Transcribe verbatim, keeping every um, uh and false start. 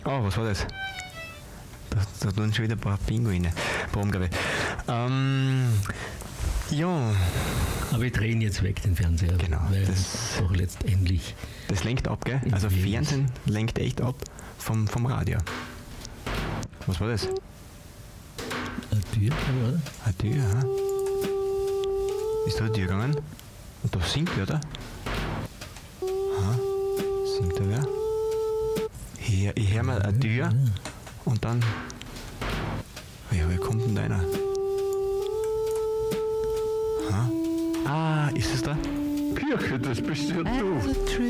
Oh, was war das? Da, da tun schon wieder ein paar Pinguine. Warum, glaube ich. Ähm, ja. Aber wir drehen jetzt weg den Fernseher. Genau, Weil das- doch letztendlich. Das lenkt ab, gell? Also Ja. Fernsehen lenkt echt ab vom, vom Radio. Was war das? Eine Tür, oder? Eine Tür, ja. Ist da eine Tür gegangen? Und da singt wer, oder? Aha. Singt da wer? Hier, ich höre mal eine Tür und dann. Ja, wer kommt denn da einer? Aha. Ah, ist es da? Kirche, das bist ja du.